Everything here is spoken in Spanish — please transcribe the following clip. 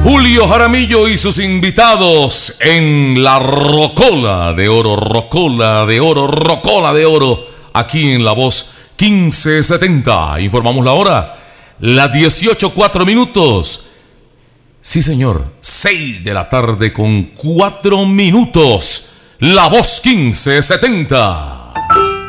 Julio Jaramillo y sus invitados en la Rocola de Oro, Rocola de Oro, Rocola de Oro, aquí en La Voz 1570. Informamos la hora, las 18:04. Sí, señor, 6 de la tarde con 4 minutos. La Voz 1570.